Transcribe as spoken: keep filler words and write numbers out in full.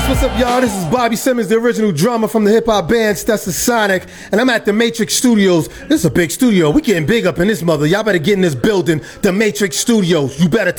what's up, y'all? This is Bobby Simmons, the original drummer from the hip-hop band Stetsasonic, and I'm at the Matrix Studios. This is a big studio. We getting big up in this mother. Y'all better get in this building, the Matrix Studios. You better